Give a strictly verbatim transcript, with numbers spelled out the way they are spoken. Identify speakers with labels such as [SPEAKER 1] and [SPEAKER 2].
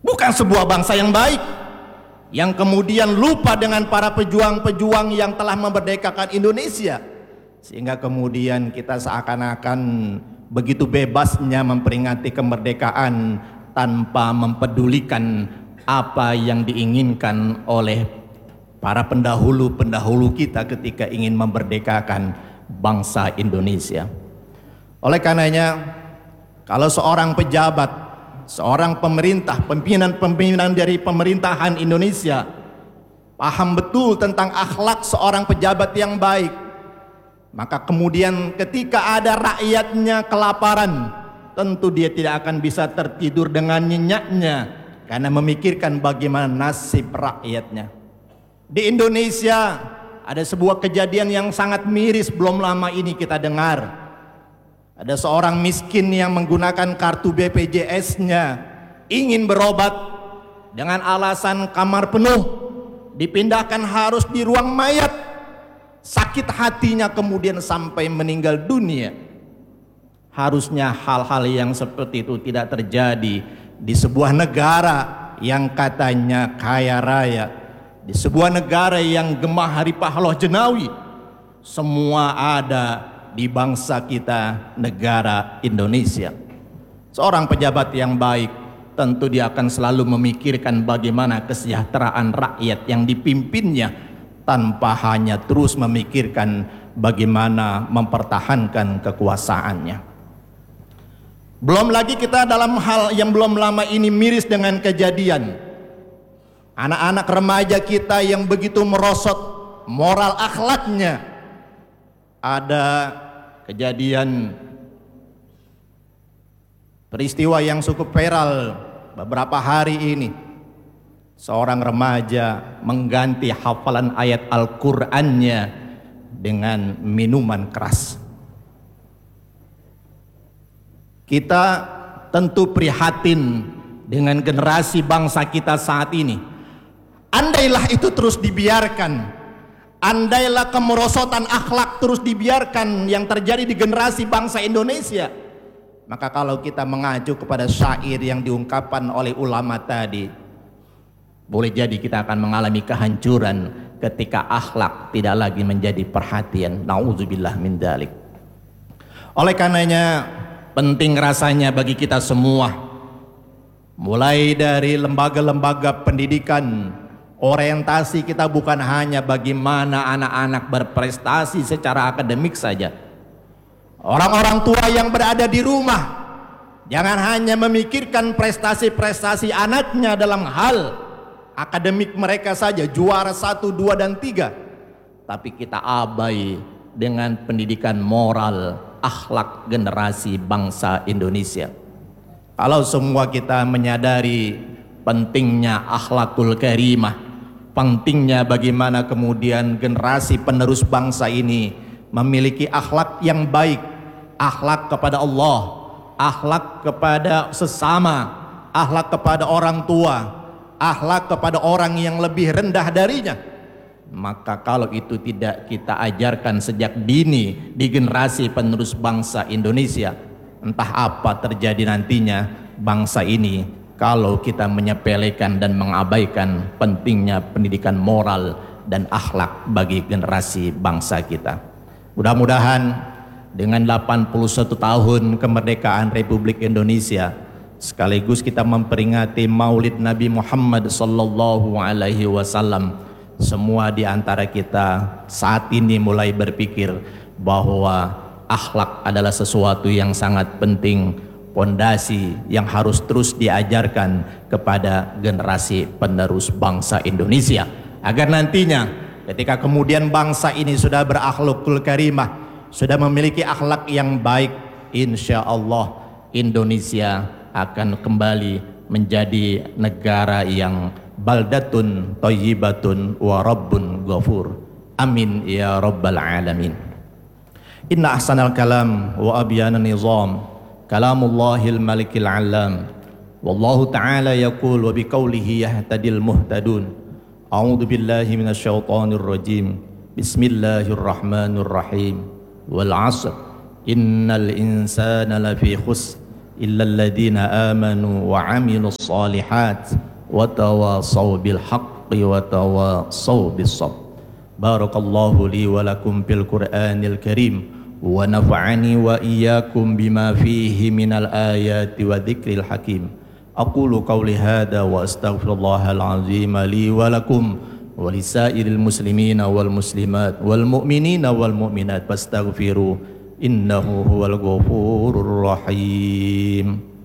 [SPEAKER 1] Bukan sebuah bangsa yang baik, yang kemudian lupa dengan para pejuang-pejuang yang telah memerdekakan Indonesia, sehingga kemudian kita seakan-akan begitu bebasnya memperingati kemerdekaan tanpa mempedulikan apa yang diinginkan oleh para pendahulu-pendahulu kita ketika ingin memerdekakan bangsa Indonesia. Oleh karenanya, kalau seorang pejabat, seorang pemerintah, pimpinan-pimpinan dari pemerintahan Indonesia paham betul tentang akhlak seorang pejabat yang baik, maka kemudian ketika ada rakyatnya kelaparan, tentu dia tidak akan bisa tertidur dengan nyenyaknya karena memikirkan bagaimana nasib rakyatnya. Di Indonesia ada sebuah kejadian yang sangat miris belum lama ini kita dengar. Ada seorang miskin yang menggunakan kartu B P J S-nya ingin berobat dengan alasan kamar penuh, dipindahkan harus di ruang mayat. Sakit hatinya kemudian sampai meninggal dunia. Harusnya hal-hal yang seperti itu tidak terjadi di sebuah negara yang katanya kaya raya, di sebuah negara yang gemah Hari Pahlawan Jenawi. Semua ada di bangsa kita, negara Indonesia. Seorang pejabat yang baik tentu dia akan selalu memikirkan bagaimana kesejahteraan rakyat yang dipimpinnya, tanpa hanya terus memikirkan bagaimana mempertahankan kekuasaannya. Belum lagi kita dalam hal yang belum lama ini miris dengan kejadian anak-anak remaja kita yang begitu merosot moral akhlaknya. Ada kejadian peristiwa yang cukup viral beberapa hari ini. Seorang remaja mengganti hafalan ayat Al-Qur'annya dengan minuman keras. Kita tentu prihatin dengan generasi bangsa kita saat ini. Andailah itu terus dibiarkan, andailah kemerosotan akhlak terus dibiarkan yang terjadi di generasi bangsa Indonesia, maka kalau kita mengacu kepada syair yang diungkapkan oleh ulama tadi, boleh jadi kita akan mengalami kehancuran ketika akhlak tidak lagi menjadi perhatian. Nauzubillah min dzalik. Oleh karenanya penting rasanya bagi kita semua, mulai dari lembaga-lembaga pendidikan, orientasi kita bukan hanya bagaimana anak-anak berprestasi secara akademik saja. Orang-orang tua yang berada di rumah jangan hanya memikirkan prestasi-prestasi anaknya dalam hal akademik mereka saja, juara satu, dua, dan tiga, tapi kita abai dengan pendidikan moral, akhlak generasi bangsa Indonesia. Kalau semua kita menyadari pentingnya akhlakul karimah, pentingnya bagaimana kemudian generasi penerus bangsa ini memiliki akhlak yang baik, akhlak kepada Allah, akhlak kepada sesama, akhlak kepada orang tua, akhlak kepada orang yang lebih rendah darinya, maka kalau itu tidak kita ajarkan sejak dini di generasi penerus bangsa Indonesia, entah apa terjadi nantinya bangsa ini kalau kita menyepelekan dan mengabaikan pentingnya pendidikan moral dan akhlak bagi generasi bangsa kita. Mudah-mudahan dengan delapan puluh satu tahun kemerdekaan Republik Indonesia, sekaligus kita memperingati Maulid Nabi Muhammad sallallahu alaihi wasallam, semua di antara kita saat ini mulai berpikir bahwa akhlak adalah sesuatu yang sangat penting, pondasi yang harus terus diajarkan kepada generasi penerus bangsa Indonesia, agar nantinya ketika kemudian bangsa ini sudah berakhlakul karimah, sudah memiliki akhlak yang baik, insya Allah Indonesia akan kembali menjadi negara yang baldatun thayyibatun wa rabbun ghafur. Amin ya rabbal alamin. Inna ahsanal kalam wa abyana nizam kalamullahil malikil alam. Wallahu ta'ala yaqul wa biqaulihi yahtadil muhtadun. A'udzu billahi minasyaitonir rajim. Bismillahirrahmanirrahim. Wal 'ashr innal insana lafi khusr إلا الذين آمنوا وعملوا الصالحات وتواصوا بالحق وتواصوا بالصبر. بارك الله لي ولكم في القرآن الكريم ونفعني وإياكم بما فيه من الآيات وذكر الحكيم. أقول قولي هذا وأستغفر الله العظيم لي ولكم ولسائر المسلمين والمسلمات والمؤمنين والمؤمنات فاستغفروا إنه هو الغفور الرحيم.